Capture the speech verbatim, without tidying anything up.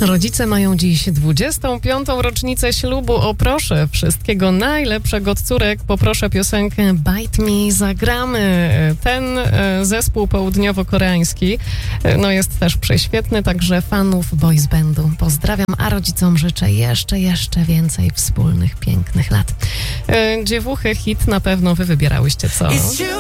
Rodzice mają dziś dwudziestą piątą rocznicę ślubu. O proszę, wszystkiego najlepszego od córek. Poproszę piosenkę Bite Me, zagramy. Ten zespół południowo-koreański no jest też prześwietny, także fanów boys bandu pozdrawiam, a rodzicom życzę jeszcze, jeszcze więcej wspólnych, pięknych lat. Dziewuchy, hit na pewno wy wybierałyście, co?